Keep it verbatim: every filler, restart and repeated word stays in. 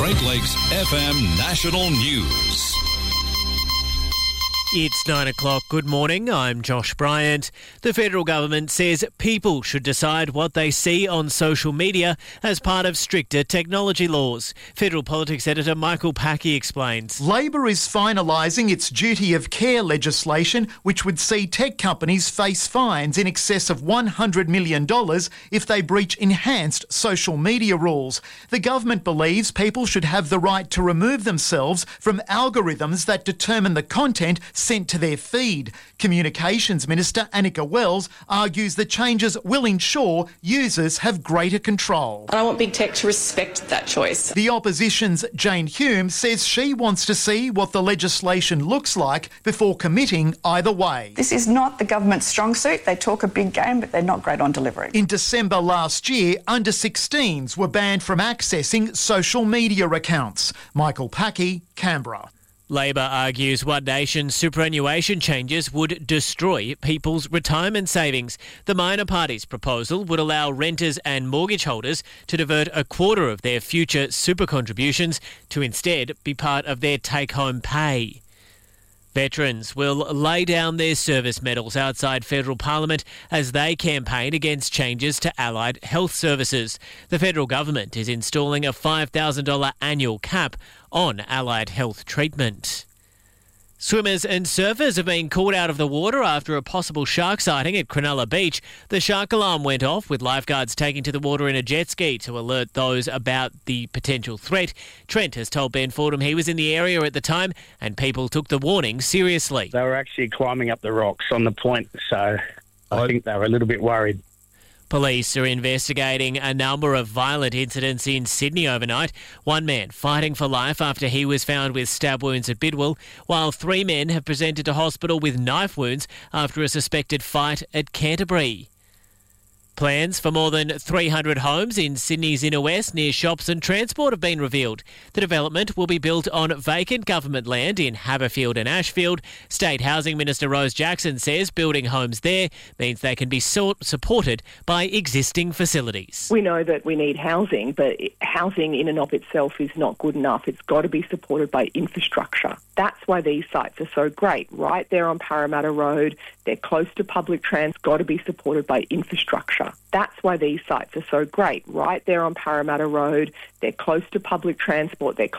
Great Lakes F M National News. It's nine o'clock. Good morning. I'm Josh Bryant. The federal government says people should decide what they see on social media as part of stricter technology laws. Federal politics editor Michael Packey explains. Labor is finalising its duty of care legislation, which would see tech companies face fines in excess of one hundred million dollars if they breach enhanced social media rules. The government believes people should have the right to remove themselves from algorithms that determine the content sent to their feed. Communications Minister Annika Wells argues the changes will ensure users have greater control. I want big tech to respect that choice. The opposition's Jane Hume says she wants to see what the legislation looks like before committing either way. This is not the government's strong suit. They talk a big game, but they're not great on delivering. In December last year, under sixteens were banned from accessing social media accounts. Michael Packey, Canberra. Labor argues One Nation's superannuation changes would destroy people's retirement savings. The minor party's proposal would allow renters and mortgage holders to divert a quarter of their future super contributions to instead be part of their take-home pay. Veterans will lay down their service medals outside federal parliament as they campaign against changes to allied health services. The federal government is installing a five thousand dollars annual cap on allied health treatment. Swimmers and surfers have been caught out of the water after a possible shark sighting at Cronulla Beach. The shark alarm went off, with lifeguards taking to the water in a jet ski to alert those about the potential threat. Trent has told Ben Fordham he was in the area at the time and people took the warning seriously. They were actually climbing up the rocks on the point, so I think they were a little bit worried. Police are investigating a number of violent incidents in Sydney overnight. One man fighting for life after he was found with stab wounds at Bidwell, while three men have presented to hospital with knife wounds after a suspected fight at Canterbury. Plans for more than three hundred homes in Sydney's inner west near shops and transport have been revealed. The development will be built on vacant government land in Haberfield and Ashfield. State Housing Minister Rose Jackson says building homes there means they can be so- supported by existing facilities. We know that we need housing, but housing in and of itself is not good enough. It's got to be supported by infrastructure. That's why these sites are so great. Right there on Parramatta Road, they're close to public transport, got to be supported by infrastructure. That's why these sites are so great. Right there on Parramatta Road, they're close to public transport, they're